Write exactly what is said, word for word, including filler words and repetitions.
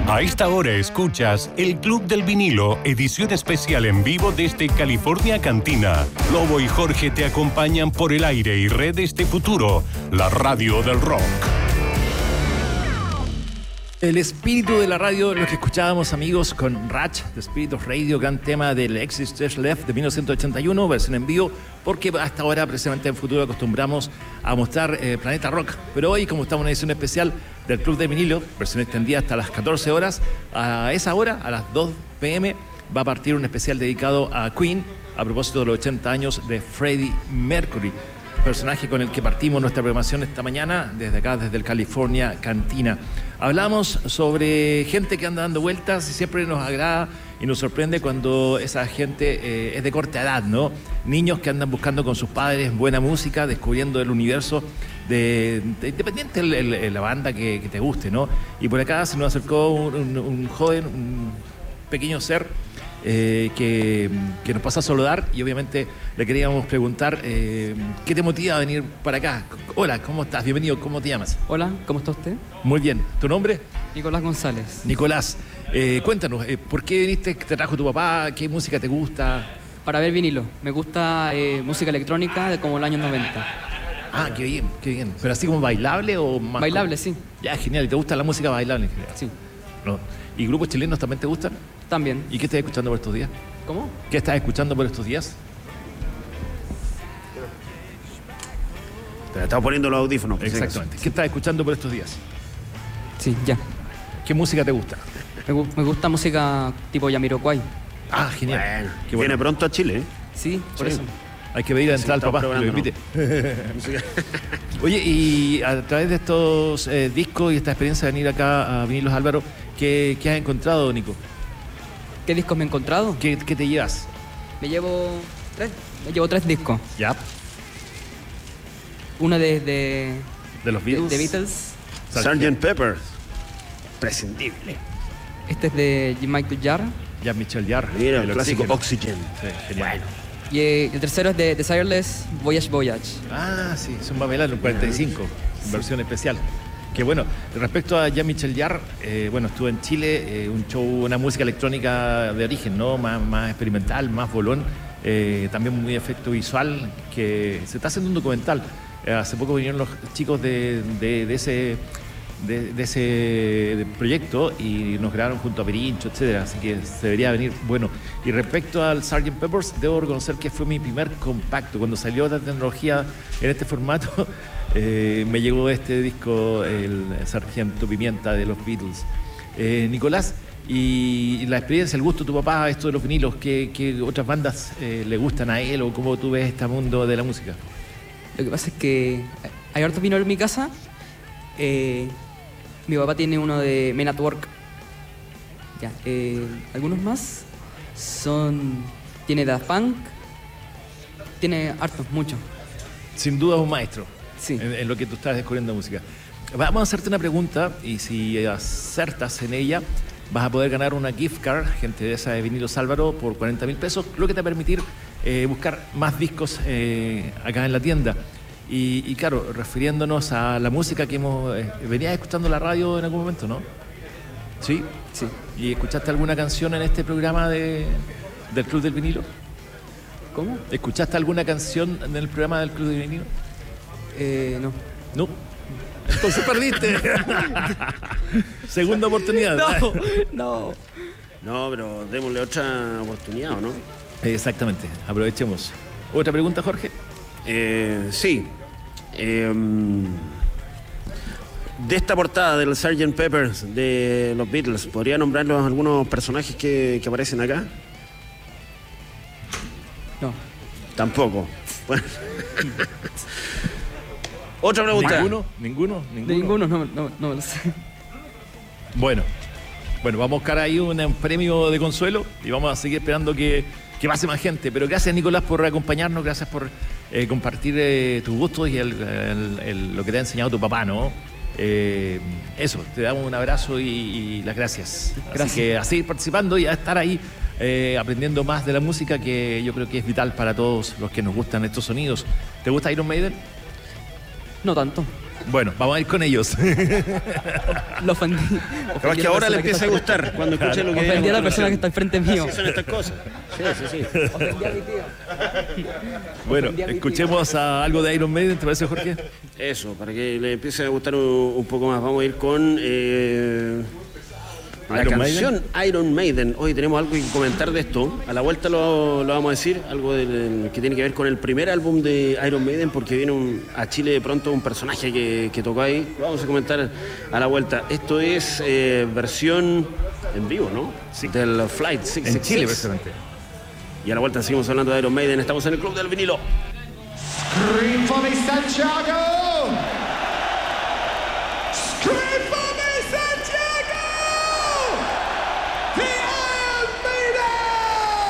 A esta hora escuchas el Club del Vinilo, edición especial en vivo desde California Cantina. Lobo y Jorge te acompañan por el aire y redes de Futuro, la radio del rock. El espíritu de la radio, lo que escuchábamos, amigos, con Ratch, The Spirit of Radio, gran tema del Exit Stage Left de mil novecientos ochenta y uno, versión en vivo, porque hasta ahora, precisamente en Futuro, acostumbramos a mostrar eh, Planeta Rock. Pero hoy, como estamos en una edición especial del Club de Vinilo, versión extendida hasta las catorce horas, a esa hora, a las dos pe eme, va a partir un especial dedicado a Queen, a propósito de los ochenta años de Freddie Mercury, personaje con el que partimos nuestra programación esta mañana, desde acá, desde el California Cantina. Hablamos sobre gente que anda dando vueltas y siempre nos agrada y nos sorprende cuando esa gente eh, es de corta edad, ¿no? Niños que andan buscando con sus padres buena música, descubriendo el universo de, de independiente de la banda que, que te guste, ¿no? Y por acá se nos acercó un, un, un joven, un pequeño ser Eh, que, que nos pasa a saludar y obviamente le queríamos preguntar eh, ¿qué te motiva a venir para acá? Hola, ¿cómo estás? Bienvenido, ¿cómo te llamas? Hola, ¿cómo está usted? Muy bien, ¿tu nombre? Nicolás González. Nicolás, eh, cuéntanos, eh, ¿por qué viniste? ¿Te trajo tu papá? ¿Qué música te gusta? Para ver vinilo, me gusta eh, música electrónica de como el año noventa. Ah, qué bien, qué bien. ¿Pero así como bailable o más? Bailable, como... sí. Ya, genial, ¿y te gusta la música bailable en general? Sí. ¿No? ¿Y grupos chilenos también te gustan? También. ¿Y qué estás escuchando por estos días? ¿Cómo? ¿Qué estás escuchando por estos días? Te estaba poniendo los audífonos. Exactamente. ¿Qué estás escuchando por estos días? Sí, ya. ¿Qué música te gusta? Me, gu- me gusta música tipo Jamiroquai. Ah, genial. Bueno, Qué bueno. viene pronto a Chile, ¿eh? Sí, por Sí. eso. Hay que pedir a entrar al estamos papá, que lo invite. Música. Oye, y a través de estos eh, discos y esta experiencia de venir acá a Vinilos Álvaro, ¿qué, qué has encontrado, Nico? ¿Qué discos me he encontrado? ¿Qué, qué te llevas? Me llevo tres. Me llevo tres discos. Ya. Uno de, de, De los de, Beatles. de Beatles. sergeant Pepper. Prescindible. Este es de Michael Jarre. Ya Michel Jarre. Mira, el clásico Oxygen. Oxygen. Sí, genial. Y eh, el tercero es de Desireless Voyage Voyage. Ah, sí, son más bailar un cuarenta y cinco, en versión especial. Que bueno, respecto a Jean-Michel Jarre, eh, bueno, estuvo en Chile, eh, un show, una música electrónica de origen, ¿no? Más, más experimental, más bolón, eh, también muy efecto visual, que se está haciendo un documental. Eh, hace poco vinieron los chicos de, de, de ese... De, de ese proyecto y nos grabaron junto a Perincho, etcétera, así que se debería venir bueno. Y respecto al sergeant Pepper's, debo reconocer que fue mi primer compacto. Cuando salió la tecnología en este formato, eh, me llegó este disco, el Sargento Pimienta de los Beatles. Eh, Nicolás, y la experiencia, el gusto de tu papá, esto de los vinilos, ¿qué, qué otras bandas eh, le gustan a él o cómo tú ves este mundo de la música? Lo que pasa es que hay harto vinilo en mi casa. Eh, mi papá tiene uno de Men at Work. Ya, eh, algunos más son. Tiene Daft Punk. Tiene hartos, muchos. Sin duda es un maestro. Sí. En, en lo que tú estás descubriendo música. Vamos a hacerte una pregunta y si acertas en ella vas a poder ganar una gift card, gente de esa de Vinilos Álvaro, por cuarenta mil pesos, lo que te va a permitir eh, buscar más discos eh, acá en la tienda. Y, y claro, refiriéndonos a la música que hemos... Eh, ¿venías escuchando la radio en algún momento, no? ¿Sí? Sí. ¿Y escuchaste alguna canción en este programa de, del Club del Vinilo? ¿Cómo? ¿Escuchaste alguna canción en el programa del Club del Vinilo? Eh, no. No. Entonces perdiste. Segunda oportunidad. No, no. No, pero démosle otra oportunidad, ¿o no? Exactamente. Aprovechemos. ¿Otra pregunta, Jorge? Eh, sí. Eh, de esta portada del sergeant Pepper de los Beatles, ¿podría nombrarlos algunos personajes que, que aparecen acá? No. Tampoco. Bueno. Otra pregunta. ¿Ninguno? ¿Ninguno? ¿Ninguno? De ninguno, no, no, no lo sé. Bueno. Bueno, vamos a buscar ahí un premio de consuelo y vamos a seguir esperando que, que pase más gente. Pero gracias, Nicolás, por acompañarnos, gracias por eh, compartir eh, tus gustos y el, el, el, lo que te ha enseñado tu papá, ¿no? Eh, eso, te damos un abrazo y, y las gracias. Gracias. Así que a seguir participando y a estar ahí eh, aprendiendo más de la música, que yo creo que es vital para todos los que nos gustan estos sonidos. ¿Te gusta Iron Maiden? No tanto. Bueno, vamos a ir con ellos. Lo ofendí. Pero es que ahora le empieza a gustar cuando escuche lo que dice. Ofendí a la persona que está al frente mío. Así son estas cosas. Sí, sí, sí. Ofendí a mi tío. Bueno, Ofendí a mi tío. escuchemos a algo de Iron Maiden, ¿te parece, Jorge? Eso, para que le empiece a gustar un, un poco más. Vamos a ir con eh, la Iron canción Iron Maiden. Hoy tenemos algo que comentar de esto. A la vuelta lo, lo vamos a decir, algo del- que tiene que ver con el primer álbum de Iron Maiden, porque viene un- a Chile de pronto un personaje que, que tocó ahí. Lo vamos a comentar a la vuelta. Esto es eh, versión en vivo, ¿no? Sí. Del Flight seiscientos sesenta y seis. En Chile, precisamente. Y a la vuelta seguimos hablando de Iron Maiden. Estamos en el Club del Vinilo. Green for the Santiago.